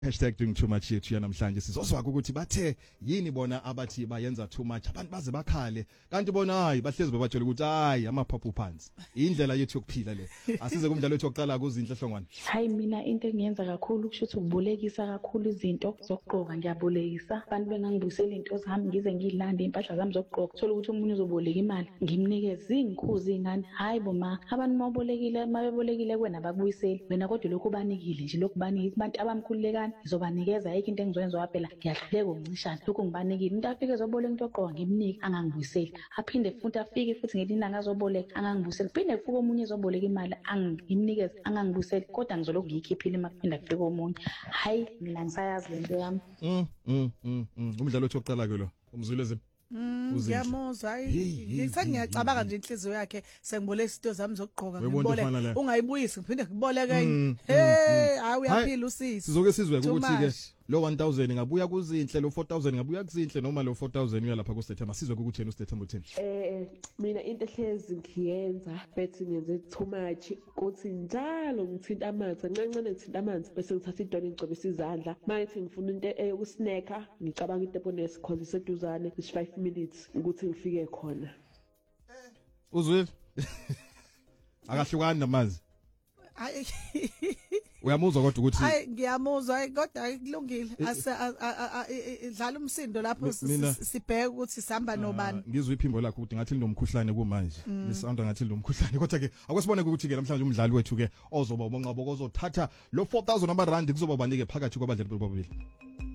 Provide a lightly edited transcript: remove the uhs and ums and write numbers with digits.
#doing too much yethu yanamhlanje sizozwa ukuthi bathe yini bona abathi bayenza too much abantu baze bakhale kanti bona hayi bahlezi bebatshela ukuthi hayi amaphaphu phansi indlela yethu yokuphila le asize kumdlalo wethu oqala kuzinhle hlongwane. Hayi mina into engiyenza kakhulu kushuthi ukubolekisa kakhulu izinto zokugqoka ngiyabolekisa abantu bengangibuyisela into zami ngize ngilande impahla zami zokugqoka thola ukuthi umuntu uzoboleka imali ngimnikeze ingikhuzi ingane hayi boma abantu mabebolekile kwena bakubuyiseli wena kodwa lokho banikile nje lokho banikile abantu abamkhululekani ngizobanikeza ayikho into engizoyenza waphela ngiyahluleka ukuncishana lokho ngibanikile umuntu afike ezoboleka into ogqoka ngimnike angangibuyiseli aphinde futhi afike futhi ngelinanga azoboleka angangibuyiseli phinde futhi omunye ezoboleka imali angimnikeze angangibuyiseli kodwa ngizoloku ngiyikhiphile makuphinde afike omunye hayi mina ngisayazi lento yami umdlalo wethu oqala ke lo umzuleze ngiyamuzwa ngiyacabanga nje inhliziyo yakhe sengiboleka izinto zami zokugqoka ngiboleka ungayibuyisi ngiphinde ngiboleka enye hayi uyaphila usisi sizoke sizwe ukuthi ke lo 1000 ngabuya kuzinhle lo 4000 ngabuya kuzinhle noma lo 4000 uyalapha ku Sethemba sizwe ukuthi yena uSethemba uthini. Mina into ehlezi ngiyenza bethi ngenze too much ukuthi njalo ngithinta amanzi ncancane ngithinta amanzi bese ngithatha idona ngicobisa izandla manje ngifuna into eyokusnacka ngicabanga into ebonesi cause iseduzane is 5 minutes ukuthi ngifike khona. Uzwile akahlukani namanzi uyamuzwa kodwa ukuthi hayi ngiyamuzwa kodwa akulungile dlala umsindo lapho sibheke ukuthi sihamba nobani ngizwe iphimbo lakho ukuthi ngathi linomkhuhlane kumanje lisound ngathi linomkhuhlane kodwa ke akusibone ukuthi ke namhlanje umdlali wethu ke ozoba ubonqabo ozothatha lo 4000 rand kuzoba banike phakathi kwabadlali bobabili.